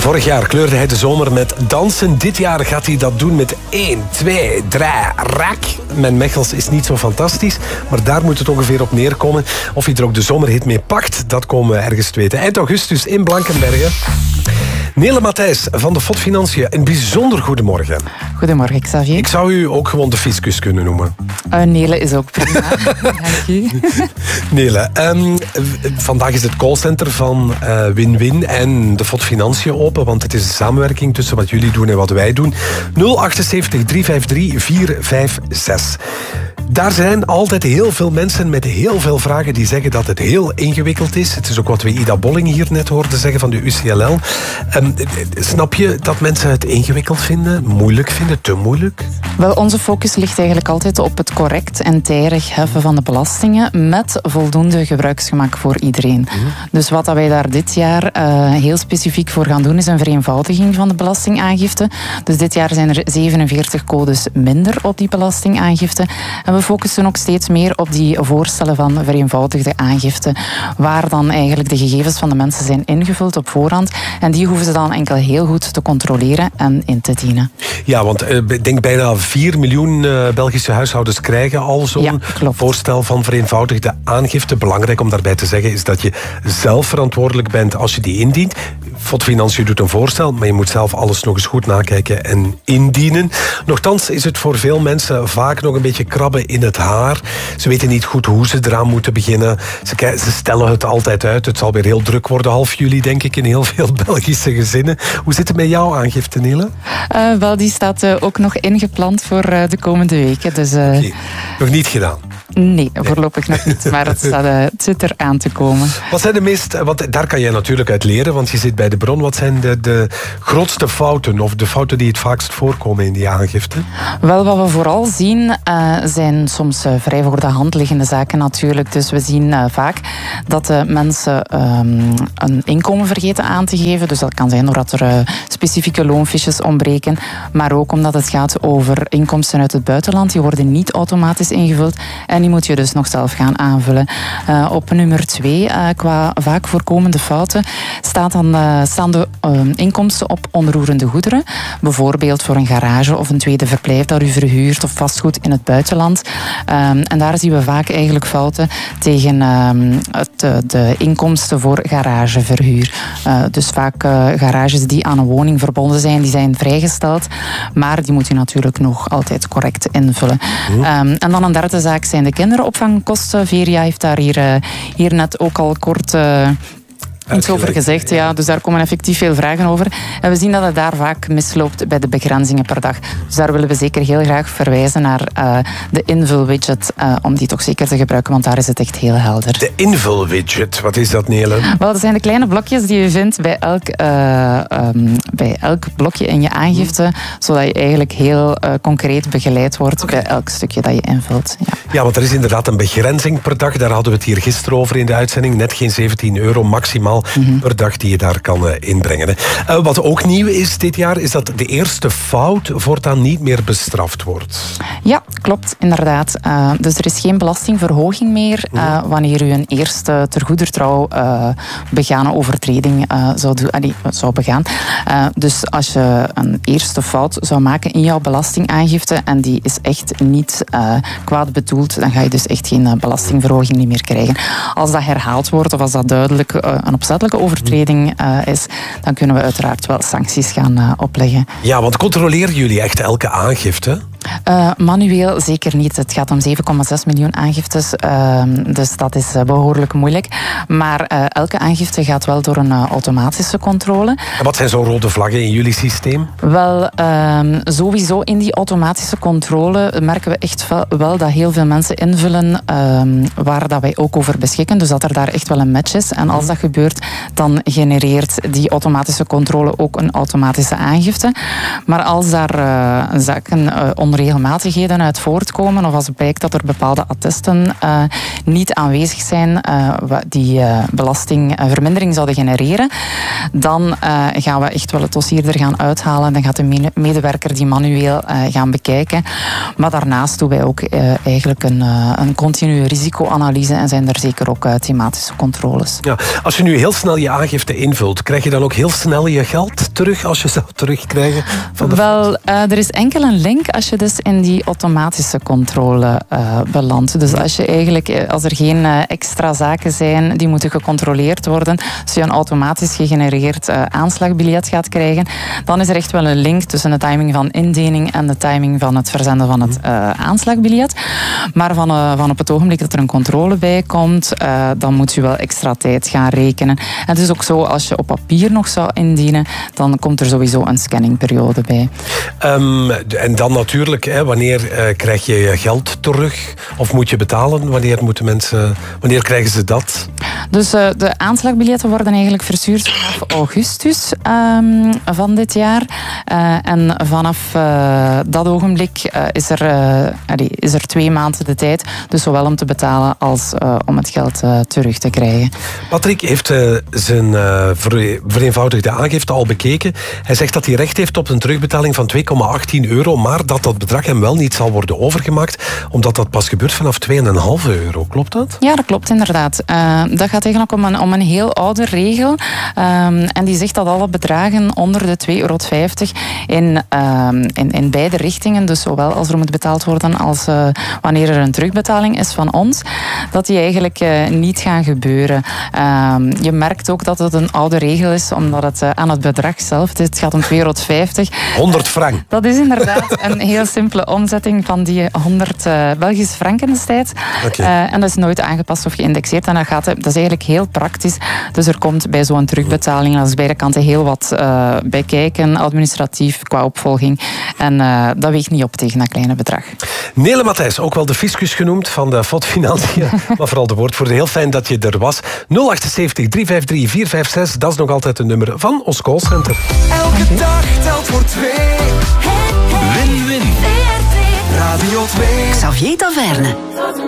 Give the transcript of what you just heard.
Vorig jaar kleurde hij de zomer met dansen. Dit jaar gaat hij dat doen met 1, 2, 3, rak. Mijn Mechels is niet zo fantastisch, maar daar moet het ongeveer op neerkomen. Of hij er ook de zomerhit mee pakt, dat komen we ergens te weten. Eind augustus in Blankenberge. Nele Matthijs van de FOD Financiën, een bijzonder goedemorgen. Goedemorgen, Xavier. Ik zou u ook gewoon de fiscus kunnen noemen. Nele is ook prima. Dank u. Nele, vandaag is het callcenter van Win-Win en de FOD Financiën open, want het is een samenwerking tussen wat jullie doen en wat wij doen. 078 353 456. Daar zijn altijd heel veel mensen met heel veel vragen die zeggen dat het heel ingewikkeld is. Het is ook wat we Ida Bolling hier net hoorden zeggen van de UCLL. Snap je dat mensen het ingewikkeld vinden, moeilijk vinden, te moeilijk? Wel, onze focus ligt eigenlijk altijd op het correct en tijdig heffen van de belastingen met voldoende gebruiksgemak voor iedereen. Dus wat wij daar dit jaar heel specifiek voor gaan doen is een vereenvoudiging van de belastingaangifte. Dus dit jaar zijn er 47 codes minder op die belastingaangifte. En we focussen ook steeds meer op die voorstellen van vereenvoudigde aangifte, waar dan eigenlijk de gegevens van de mensen zijn ingevuld op voorhand. En die hoeven ze dan enkel heel goed te controleren en in te dienen. Ja, want ik denk bijna 4 miljoen Belgische huishoudens krijgen al zo'n voorstel van vereenvoudigde aangifte. Belangrijk om daarbij te zeggen is dat je zelf verantwoordelijk bent als je die indient. FOD Financiën doet een voorstel, maar je moet zelf alles nog eens goed nakijken en indienen. Nochtans is het voor veel mensen vaak nog een beetje krabben in het haar. Ze weten niet goed hoe ze eraan moeten beginnen. Ze stellen het altijd uit. Het zal weer heel druk worden half juli, denk ik, in heel veel Belgische gezinnen. Hoe zit het met jouw aangifte, Nele? Wel, die staat ook nog ingepland voor de komende weken. Dus, okay. Nog niet gedaan? Nee, voorlopig nog niet. Maar het zit er aan te komen. Wat zijn de meest... Want daar kan jij natuurlijk uit leren, want je zit bij de bron. Wat zijn de grootste fouten of de fouten die het vaakst voorkomen in die aangifte? Wel, wat we vooral zien zijn soms vrij voor de hand liggende zaken natuurlijk. Dus we zien vaak dat mensen een inkomen vergeten aan te geven. Dus dat kan zijn doordat er specifieke loonfiches ontbreken. Maar ook omdat het gaat over inkomsten uit het buitenland. Die worden niet automatisch ingevuld. En die moet je dus nog zelf gaan aanvullen. Op nummer 2, qua vaak voorkomende fouten, staan de inkomsten op onroerende goederen. Bijvoorbeeld voor een garage of een tweede verblijf dat u verhuurt of vastgoed in het buitenland. En daar zien we vaak eigenlijk fouten tegen de inkomsten voor garageverhuur. Dus vaak garages die aan een woning verbonden zijn, die zijn vrijgesteld. Maar die moet u natuurlijk nog altijd correct invullen. En dan een derde zaak zijn de kinderopvangkosten. Veria heeft daar hier net ook al kort iets over gezegd. Ja, dus daar komen effectief veel vragen over. En we zien dat het daar vaak misloopt bij de begrenzingen per dag. Dus daar willen we zeker heel graag verwijzen naar de invulwidget, om die toch zeker te gebruiken, want daar is het echt heel helder. De invulwidget, wat is dat, Nele? Wel, dat zijn de kleine blokjes die je vindt bij elk blokje in je aangifte, zodat je eigenlijk heel concreet begeleid wordt bij elk stukje dat je invult. Ja, want er is inderdaad een begrenzing per dag. Daar hadden we het hier gisteren over in de uitzending. Net geen €17 maximaal per dag die je daar kan inbrengen. Wat ook nieuw is dit jaar, is dat de eerste fout voortaan niet meer bestraft wordt. Ja, klopt, inderdaad. Dus er is geen belastingverhoging meer wanneer u een eerste ter goedertrouw begane overtreding zou begaan. Dus als je een eerste fout zou maken in jouw belastingaangifte en die is echt niet kwaad bedoeld, dan ga je dus echt geen belastingverhoging niet meer krijgen. Als dat herhaald wordt of als dat duidelijk een opzettelijke overtreding is, dan kunnen we uiteraard wel sancties gaan opleggen. Ja, want controleren jullie echt elke aangifte? Manueel zeker niet. Het gaat om 7,6 miljoen aangiftes, dus dat is behoorlijk moeilijk. Maar elke aangifte gaat wel door een automatische controle. En wat zijn zo'n rode vlaggen in jullie systeem? Wel, sowieso in die automatische controle merken we echt wel dat heel veel mensen invullen waar dat wij ook over beschikken. Dus dat er daar echt wel een match is. En als dat gebeurt, dan genereert die automatische controle ook een automatische aangifte. Maar als daar zaken onder onregelmatigheden uit voortkomen of als het blijkt dat er bepaalde attesten niet aanwezig zijn die belastingvermindering zouden genereren, dan gaan we echt wel het dossier er gaan uithalen. Dan gaat de medewerker die manueel gaan bekijken. Maar daarnaast doen wij ook eigenlijk een continue risicoanalyse en zijn er zeker ook thematische controles. Ja, als je nu heel snel je aangifte invult, krijg je dan ook heel snel je geld terug als je zou terugkrijgen? Wel, er is enkel een link als je dus in die automatische controle belandt. Dus als er geen extra zaken zijn die moeten gecontroleerd worden, als je een automatisch gegenereerd aanslagbiljet gaat krijgen, dan is er echt wel een link tussen de timing van indiening en de timing van het verzenden van het aanslagbiljet. Maar van op het ogenblik dat er een controle bij komt, dan moet je wel extra tijd gaan rekenen. En het is ook zo, als je op papier nog zou indienen, dan komt er sowieso een scanningperiode bij. En dan natuurlijk, wanneer krijg je je geld terug? Of moet je betalen? Wanneer krijgen ze dat? Dus de aanslagbiljetten worden eigenlijk verstuurd vanaf augustus van dit jaar. En vanaf dat ogenblik is er 2 maanden de tijd. Dus zowel om te betalen als om het geld terug te krijgen. Patrick heeft zijn vereenvoudigde aangifte al bekeken. Hij zegt dat hij recht heeft op een terugbetaling van €2,18, maar dat dat bedrag hem wel niet zal worden overgemaakt, omdat dat pas gebeurt vanaf €2,5. Klopt dat? Ja, dat klopt inderdaad. Dat gaat eigenlijk om een heel oude regel. En die zegt dat alle bedragen onder de €2,50 in beide richtingen, dus zowel als er moet betaald worden als wanneer er een terugbetaling is van ons, dat die eigenlijk niet gaan gebeuren. Je merkt ook dat het een oude regel is, omdat het aan het bedrag zelf, het gaat om €2,50. 100 frank. Dat is inderdaad een heel simpele omzetting van die 100 Belgische franken destijds. Okay. En dat is nooit aangepast of geïndexeerd. En dat is eigenlijk heel praktisch. Dus er komt bij zo'n terugbetaling als beide kanten heel wat bij kijken, administratief, qua opvolging. En dat weegt niet op tegen dat kleine bedrag. Nele Matthijs, ook wel de fiscus genoemd van de FOD Financiën, maar vooral de woordvoerder. Heel fijn dat je er was. 078 353 456, dat is nog altijd een nummer van ons callcenter. Elke dag telt voor 2. Win-win. Radio 2. Xavier Taverne.